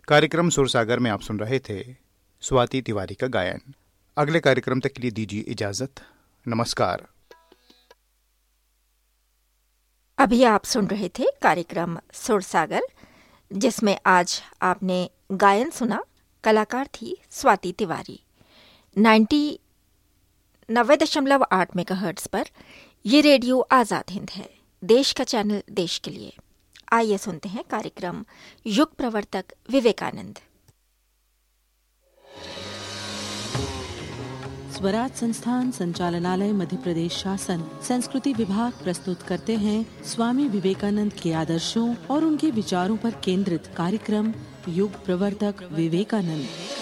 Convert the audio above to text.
कार्यक्रम सुरसागर में आप सुन रहे थे स्वाति तिवारी का गायन। अगले कार्यक्रम तक के लिए दीजिए इजाजत। नमस्कार। अभी आप सुन रहे थे कार्यक्रम सुरसागर, जिसमें आज आपने गायन सुना। कलाकार थी स्वाति तिवारी। 90.8 मेगाहर्ट्ज पर ये रेडियो आजाद हिंद है, देश का चैनल देश के लिए। आइए सुनते हैं कार्यक्रम युग प्रवर्तक विवेकानंद। स्वराज संस्थान संचालनालय मध्य प्रदेश शासन संस्कृति विभाग प्रस्तुत करते हैं स्वामी विवेकानंद के आदर्शों और उनके विचारों पर केंद्रित कार्यक्रम युग प्रवर्तक विवेकानंद।